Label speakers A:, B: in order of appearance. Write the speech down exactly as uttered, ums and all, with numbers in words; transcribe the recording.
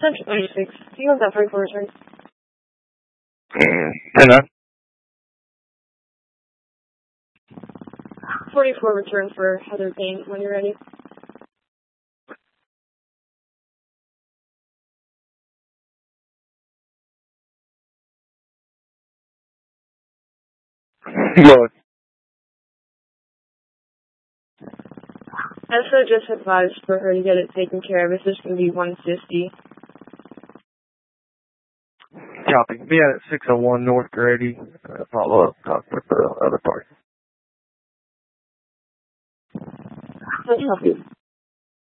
A: Central thirty-six. Do you want that forty-four return?
B: Mm, ten nine.
A: forty-four return for Heather Payne when you're ready.
B: Good.
A: S O just advised for her to get it taken care of. It's just going to be one fifty.
B: Copy. Be at six oh one North Grady. Uh, follow up. Talk with the other party.
A: Let me help you.